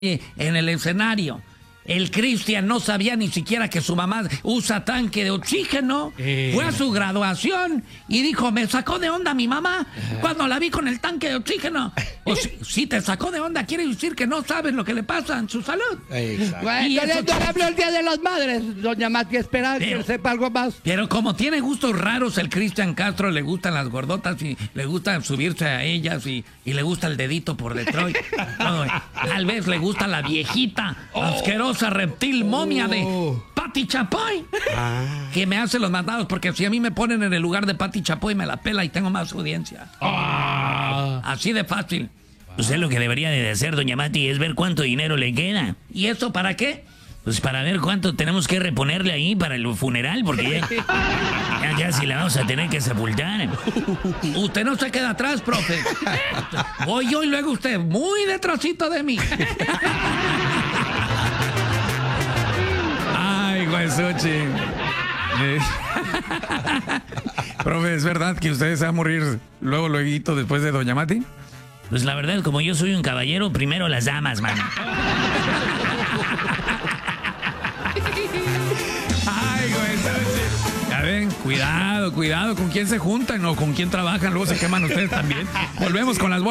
en el escenario. El Cristian no sabía ni siquiera que su mamá usa tanque de oxígeno. Fue a su graduación y dijo, me sacó de onda mi mamá cuando la vi con el tanque de oxígeno. O si te sacó de onda, quiere decir que no sabes lo que le pasa en su salud. Bueno, le habló el Día de las Madres, doña Mati, espera que sepa algo más. Pero como tiene gustos raros el Cristian Castro, le gustan las gordotas y le gusta subirse a ellas y le gusta el dedito por Detroit. Tal vez le gusta la viejita asquerosa reptil momia de Pati Chapoy, que me hace los mandados, porque si a mí me ponen en el lugar de Pati Chapoy me la pela y tengo más audiencia. Así de fácil. Usted lo que debería de hacer, doña Mati, es ver cuánto dinero le queda. ¿Y eso para qué? Pues para ver cuánto tenemos que reponerle ahí para el funeral, porque ya casi la vamos a tener que sepultar. Usted no se queda atrás, profe. Voy yo y luego usted, muy detrásito de mí. Ay, Guaysochi. Profe, ¿es verdad que usted se va a morir luego después de doña Mati? Pues la verdad, como yo soy un caballero, primero las damas, mano. Ay, Guaysochi. Ya ven, cuidado con quién se juntan o con quién trabajan, luego se queman ustedes también. Volvemos con las